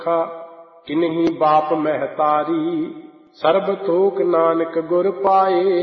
किन्ही बाप महतारी, सर्ब थोक नानक गुर पाए।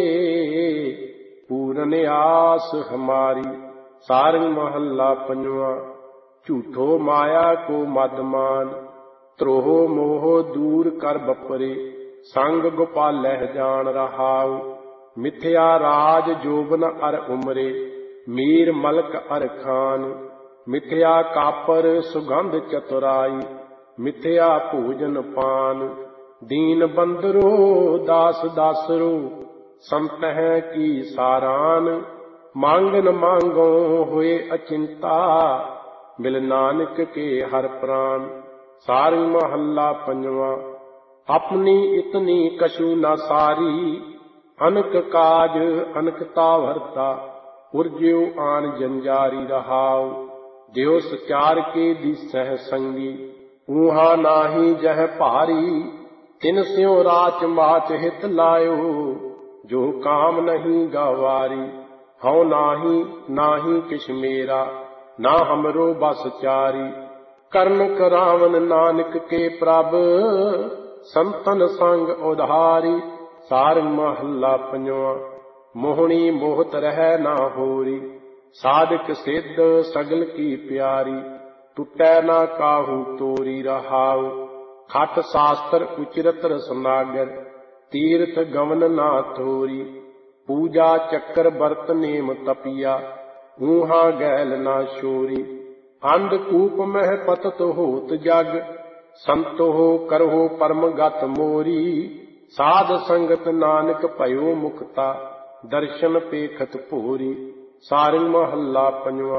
पूरन आस हमारी। सारंग महला पंजवा। झूठो माया को मदमान, त्रोह मोह दूर कर बपरे। संग गोपालह जान रहाउ, मिथ्या राज जोबन अर उमरे। मीर मलक अर खान, मिथ्या कापर सुगंध चतुराई। मिथ्या भोजन पान, दीन बंदरो दास दासरो। संतह की सारान, मांगन मांगो हुए अचिंता। मिल नानक के हर प्राण। सारंग महला पंजवा। अपनी इतनी कछु न सारी, अनक काज अनकता भरता। उर्ज्यो आन जंजारी रहाउ, ज्यो सचार के दिसह संगी। ऊहा नाही जह भारी, तिन स्यों राच माच हित लायो। जो काम नहीं गवारी, हਉ नाही नाही किछ मेरा। ना हमरो बस चारी। करण करावन नानक के प्रभ, संतन संग उधारी। सारंग महला पंजवा। मोहनी मोहत रह ना होरी, साधक सिद्ध सगल की प्यारी। टूटै ना काहू तोरी रहाउ, खट शास्त्र उचरत रसनागर। तीर्थ गमन ना थोरी, पूजा चक्कर बरत नेम तपिया। ऊहा गैल ना शोरी। अंधकूप मह पतत होत जग, संतो करहो परम गत मोरी। साध संगत नानक भयो मुक्ता, दर्शन पेखत भोरी। सारंग महला पंजवा।